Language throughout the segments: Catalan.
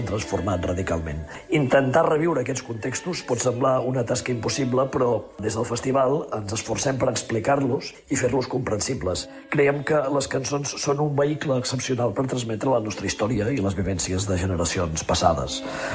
transformat radicalment. Intentar reviure aquests contextos pot semblar una tasca impossible, però des del festival ens esforcem per explicar-los i fer-los comprensibles. Creiem que les cançons són un vehicle excepcional per transmetre la nostra història i les vivències de generacions passades.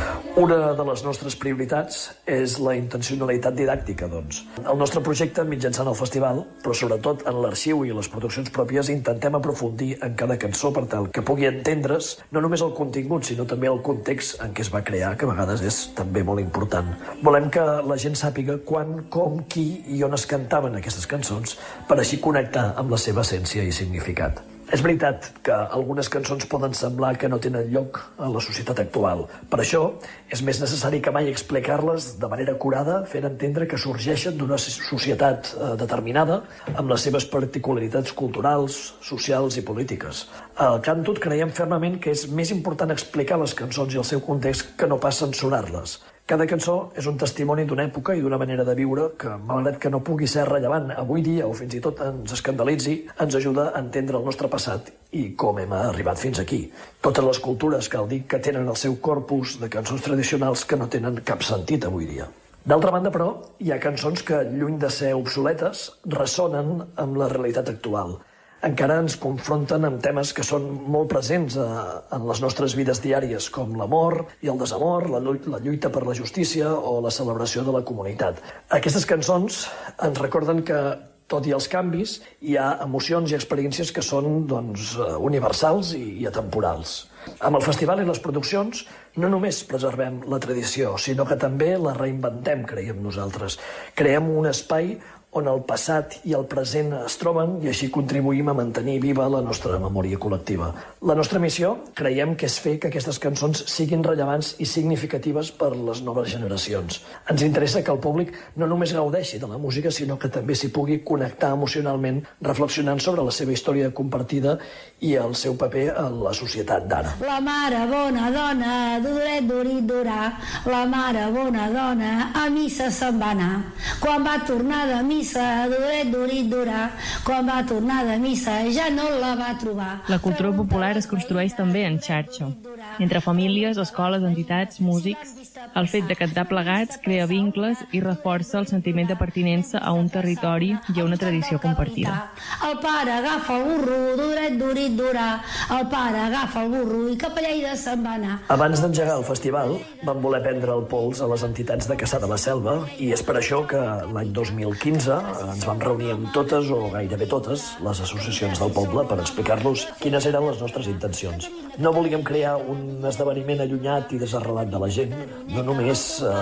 Una de les nostres prioritats és la intencionalitat didàctica, doncs. El nostre projecte, mitjançant el festival, però sobretot en l'arxiu i les produccions pròpies, intentem aprofundir en cada cançó per tal que pugui entendre's no només el contingut, sinó també el context en què es va crear, que a vegades és també molt important. Volem que la gent sàpiga quan, com, qui i on es cantaven aquestes cançons per així connectar amb la seva essència i significat. És veritat que algunes cançons poden semblar que no tenen lloc en la societat actual. Per això és més necessari que mai explicar-les de manera acurada, fent entendre que sorgeixen d'una societat determinada amb les seves particularitats culturals, socials i polítiques. Al Cantut creiem fermament que és més important explicar les cançons i el seu context que no pas censurar-les. Cada cançó és un testimoni d'una època i d'una manera de viure que, malgrat que no pugui ser rellevant avui dia o fins i tot ens escandalitzi, ens ajuda a entendre el nostre passat i com hem arribat fins aquí. Totes les cultures, cal dir, que tenen el seu corpus de cançons tradicionals que no tenen cap sentit avui dia. D'altra banda, però, hi ha cançons que, lluny de ser obsoletes, ressonen amb la realitat actual. Encara ens confronten amb temes que són molt presents en les nostres vides diàries, com l'amor i el desamor, la lluita per la justícia o la celebració de la comunitat. Aquestes cançons ens recorden que, tot i els canvis, hi ha emocions i experiències que són universals i atemporals. Amb el festival i les produccions no només preservem la tradició, sinó que també la reinventem, creiem nosaltres. Creem un espai on el passat i el present es troben i així contribuïm a mantenir viva la nostra memòria col·lectiva. La nostra missió, creiem que és fer que aquestes cançons siguin rellevants i significatives per les noves generacions. Ens interessa que el públic no només gaudeixi de la música, sinó que també s'hi pugui connectar emocionalment, reflexionant sobre la seva història compartida i el seu paper en la societat d'ara. La mare bona dona, duret durit durà, la mare bona dona a missa se'n va anar. Quan va tornar de missa, duret durit durà, quan va tornar de missa ja no la va trobar. La cultura popular es construeix també en xarxa. Entre famílies, escoles, entitats, músics, el fet de cantar plegats crea vincles i reforça el sentiment de pertinença a un territori i a una tradició compartida. El pare agafa el burro, duret durit durà, el pare agafa el burro i cap a Lleida se'n va anar. Abans d'engegar el festival, vam voler prendre el pols a les entitats de Cassà de la Selva i és per això que l'any 2015 ens vam reunir amb totes o gairebé totes les associacions del poble per explicar-los quines eren les nostres intencions. No volíem crear un esdeveniment allunyat i desarrelat de la gent, no només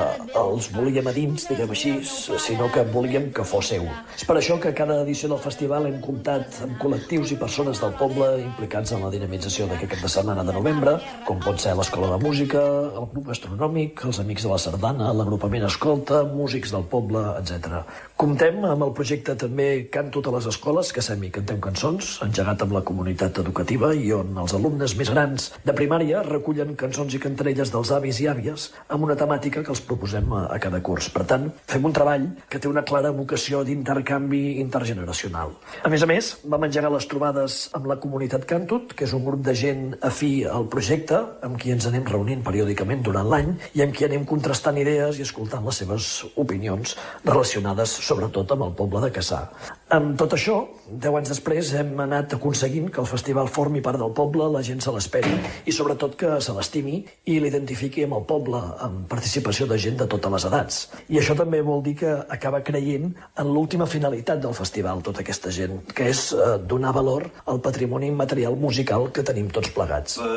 els volíem a dins, diguem així, sinó que volíem que fos seu. És per això que a cada edició del festival hem comptat amb col·lectius i persones del poble implicats en la dinamització d'aquest cap de setmana de novembre, com pot ser l'Escola de Música, el Club Gastronòmic, els Amics de la Sardana, l'agrupament Escolta, músics del poble, etc. Comptem amb el projecte també Cantut a les escoles, que i cantem cançons, engegat amb la comunitat educativa i on els alumnes més grans de primària recullen cançons i cantarelles dels avis i àvies amb una temàtica que els proposem a cada curs. Per tant, fem un treball que té una clara vocació d'intercanvi intergeneracional. A més, vam engegar les trobades amb la comunitat Cantut, que és un grup de gent afí al projecte, amb qui ens anem reunint periòdicament durant l'any i amb qui anem contrastant idees i escoltant les seves opinions relacionades sobretot amb el poble de Cassà. Amb tot això, 10 anys després hem anat aconseguint que el festival formi part del poble, la gent se l'esperi i sobretot que se l'estimi i l'identifiqui amb el poble, amb participació de gent de totes les edats. I això també vol dir que acaba creient en l'última finalitat del festival, tota aquesta gent, que és donar valor al patrimoni immaterial musical que tenim tots plegats.